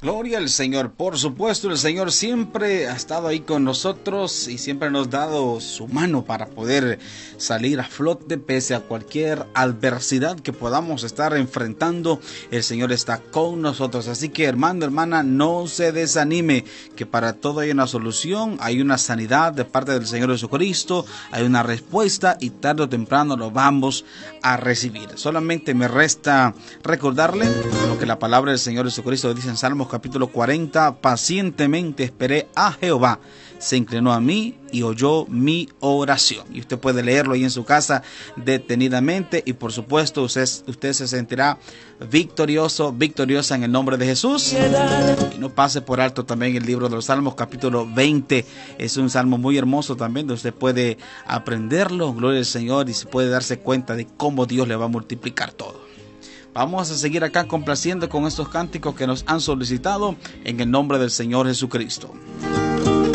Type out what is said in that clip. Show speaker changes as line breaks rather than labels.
Gloria al Señor. Por supuesto, el Señor siempre ha estado ahí con nosotros y siempre nos ha dado su mano para poder salir a flote pese a cualquier adversidad que podamos estar enfrentando. El Señor está con nosotros. Así que, hermano, hermana, no se desanime, que para todo hay una solución, hay una sanidad de parte del Señor Jesucristo, hay una respuesta y tarde o temprano lo vamos a recibir. Solamente me resta recordarle lo que la palabra del Señor Jesucristo dice en Salmos capítulo 40, pacientemente esperé a Jehová, se inclinó a mí y oyó mi oración. Y usted puede leerlo ahí en su casa detenidamente y por supuesto usted se sentirá victorioso, victoriosa en el nombre de Jesús. Y no pase por alto también el libro de los Salmos capítulo 20, es un salmo muy hermoso también, donde usted puede aprenderlo, gloria al Señor, y se puede darse cuenta de cómo Dios le va a multiplicar todo. Vamos a seguir acá complaciendo con estos cánticos que nos han solicitado en el nombre del Señor Jesucristo.